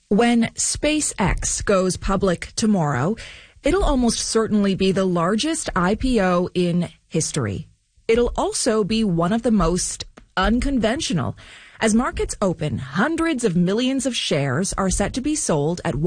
When SpaceX goes public tomorrow, it'll almost certainly be the largest IPO in history. It'll also be one of the most unconventional. As markets open, hundreds of millions of shares are set to be sold at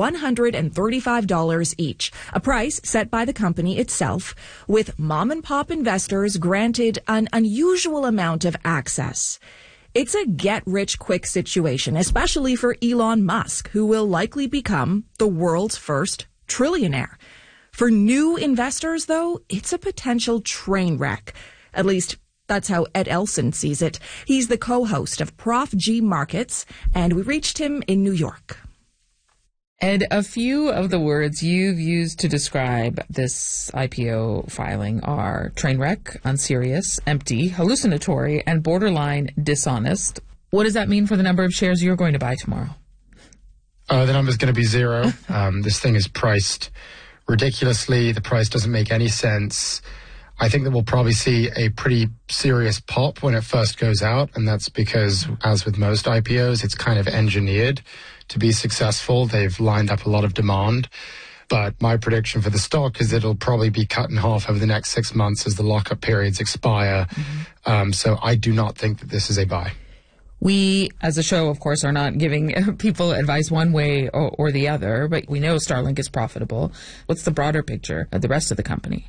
$135 each, a price set by the company itself, with mom-and-pop investors granted an unusual amount of access. It's a get-rich-quick situation, especially for Elon Musk, who will likely become the world's first trillionaire. For new investors, though, it's a potential train wreck. At least, that's how Ed Elson sees it. He's the co-host of Prof G Markets, and we reached him in New York. Ed, a few of the words you've used to describe this IPO filing are train wreck, unserious, empty, hallucinatory, and borderline dishonest. What does that mean for the number of shares you're going to buy tomorrow? The number's going to be zero. This thing is priced ridiculously. The price doesn't make any sense. I think that we'll probably see a pretty serious pop when it first goes out, and that's because, as with most IPOs, it's kind of engineered to be successful. They've lined up a lot of demand. But my prediction for the stock is that it'll probably be cut in half over the next 6 months as the lockup periods expire. So I do not think that this is a buy. We, as a show, of course, are not giving people advice one way or the other, but we know Starlink is profitable. What's the broader picture of the rest of the company?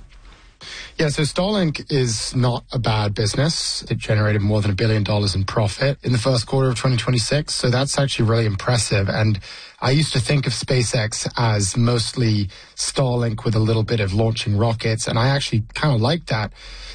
Yeah, so Starlink is not a bad business. It generated more than $1 billion in profit in the first quarter of 2026. So that's actually really impressive. And I used to think of SpaceX as mostly Starlink with a little bit of launching rockets. And I actually kind of like that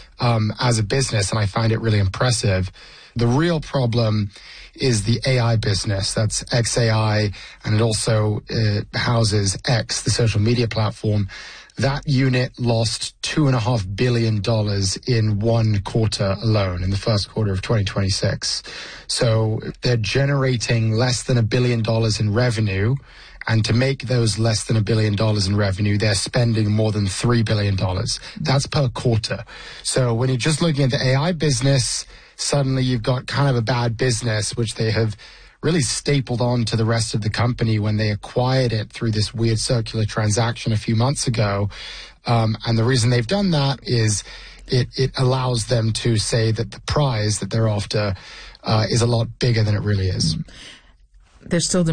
as a business, and I find it really impressive. The real problem is the AI business. That's XAI, and it also houses X, the social media platform. That unit lost $2.5 billion in one quarter alone, in the first quarter of 2026. So they're generating less than $1 billion in revenue. And to make those less than $1 billion in revenue, they're spending more than $3 billion. That's per quarter. So when you're just looking at the AI business, suddenly you've got kind of a bad business, which they have really stapled on to the rest of the company when they acquired it through this weird circular transaction a few months ago. And the reason they've done that is it allows them to say that the prize that they're after is a lot bigger than it really is. There's still